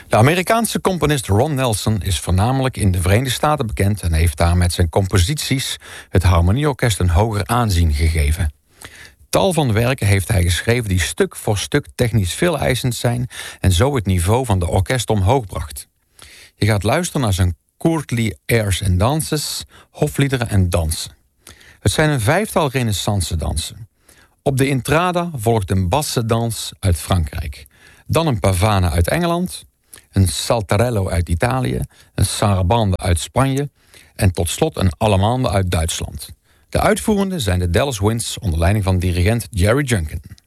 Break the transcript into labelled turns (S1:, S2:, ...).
S1: De Amerikaanse componist Ron Nelson is voornamelijk in de Verenigde Staten bekend en heeft daar met zijn composities het Harmonieorkest een hoger aanzien gegeven. Tal van werken heeft hij geschreven die stuk voor stuk technisch veeleisend zijn en zo het niveau van de orkest omhoog bracht. Je gaat luisteren naar zijn courtly airs en danses, hofliederen en dansen. Het zijn een 5-tal renaissance dansen. Op de intrada volgt een basse-dans uit Frankrijk, dan een pavane uit Engeland, een saltarello uit Italië, een sarabande uit Spanje en tot slot een allemande uit Duitsland. De uitvoerenden zijn de Dallas Winds onder leiding van dirigent Jerry Junkin.